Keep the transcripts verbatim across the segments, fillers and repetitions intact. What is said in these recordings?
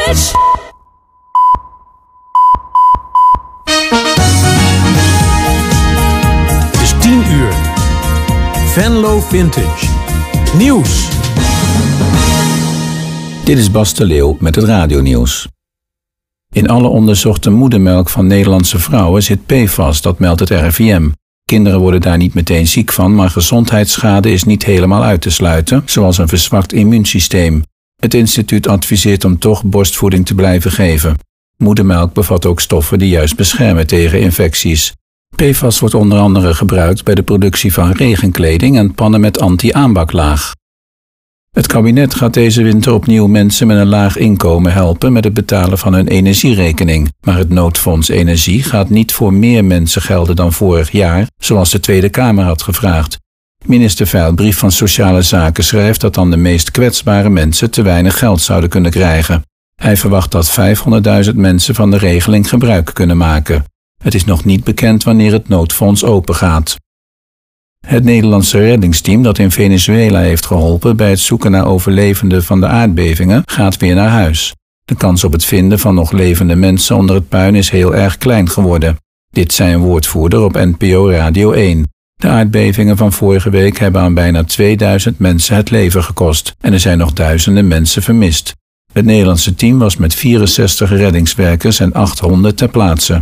Vintage. Het is tien uur. Venlo Vintage. Nieuws. Dit is Bas de Leeuw met het radionieuws. In alle onderzochte moedermelk van Nederlandse vrouwen zit P F A S, dat meldt het R I V M. Kinderen worden daar niet meteen ziek van, maar gezondheidsschade is niet helemaal uit te sluiten, zoals een verzwakt immuunsysteem. Het instituut adviseert om toch borstvoeding te blijven geven. Moedermelk bevat ook stoffen die juist beschermen tegen infecties. P F A S wordt onder andere gebruikt bij de productie van regenkleding en pannen met anti-aanbaklaag. Het kabinet gaat deze winter opnieuw mensen met een laag inkomen helpen met het betalen van hun energierekening. Maar het noodfonds Energie gaat niet voor meer mensen gelden dan vorig jaar, zoals de Tweede Kamer had gevraagd. Minister Veilbrief van Sociale Zaken schrijft dat dan de meest kwetsbare mensen te weinig geld zouden kunnen krijgen. Hij verwacht dat vijfhonderdduizend mensen van de regeling gebruik kunnen maken. Het is nog niet bekend wanneer het noodfonds opengaat. Het Nederlandse reddingsteam dat in Venezuela heeft geholpen bij het zoeken naar overlevenden van de aardbevingen gaat weer naar huis. De kans op het vinden van nog levende mensen onder het puin is heel erg klein geworden. Dit zei een woordvoerder op N P O Radio één. De aardbevingen van vorige week hebben aan bijna tweeduizend mensen het leven gekost en er zijn nog duizenden mensen vermist. Het Nederlandse team was met vierenzestig reddingswerkers en acht honden ter plaatse.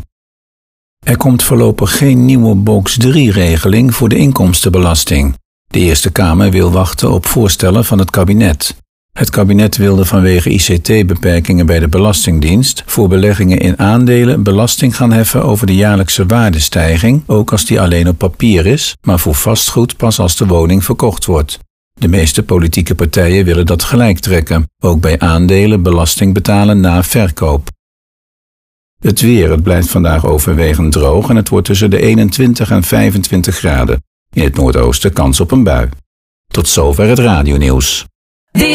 Er komt voorlopig geen nieuwe box drie regeling voor de inkomstenbelasting. De Eerste Kamer wil wachten op voorstellen van het kabinet. Het kabinet wilde vanwege I C T-beperkingen bij de Belastingdienst voor beleggingen in aandelen belasting gaan heffen over de jaarlijkse waardestijging, ook als die alleen op papier is, maar voor vastgoed pas als de woning verkocht wordt. De meeste politieke partijen willen dat gelijk trekken, ook bij aandelen belasting betalen na verkoop. Het weer, het blijft vandaag overwegend droog en het wordt tussen de eenentwintig en vijfentwintig graden. In het noordoosten kans op een bui. Tot zover het radionieuws.